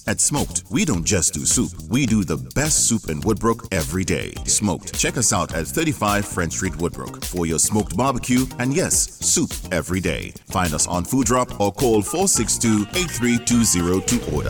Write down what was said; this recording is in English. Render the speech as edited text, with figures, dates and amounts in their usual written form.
At Smoked, we don't just do soup. We do the best soup in Woodbrook every day. Smoked. Check us out at 35 French Street, Woodbrook for your smoked barbecue and yes, soup every day. Find us on Food Drop or call 462-8320 to order.